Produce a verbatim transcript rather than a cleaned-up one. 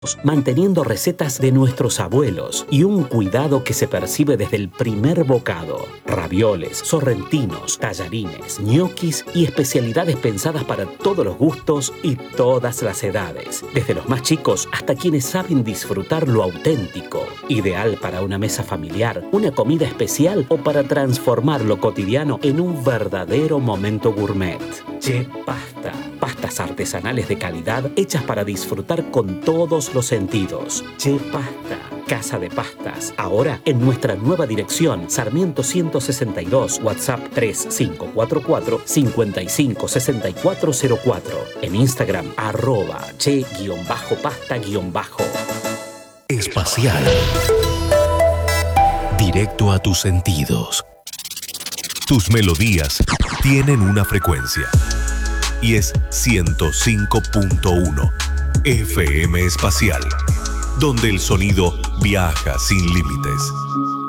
manteniendo recetas de nuestros abuelos y un cuidado que se percibe desde el primer bocado. Ravioles, sorrentinos, tallarines, ñoquis y especialidades pensadas para todos los gustos y todas las edades. Desde los más chicos hasta quienes saben disfrutar lo auténtico. Ideal para una mesa familiar, una comida especial o para transformar lo cotidiano en un verdadero momento gourmet. Che Pasta. Pastas artesanales de calidad hechas para disfrutar con todos los sentidos. Che Pasta. Casa de Pastas. Ahora en nuestra nueva dirección, Sarmiento ciento sesenta y dos, WhatsApp tres cinco cuatro cuatro, cinco cinco seis cuatro cero cuatro. En Instagram, arroba che-pasta-bajo. Espacial. Directo a tus sentidos. Tus melodías tienen una frecuencia. Y es ciento cinco punto uno F M Espacial, donde el sonido viaja sin límites.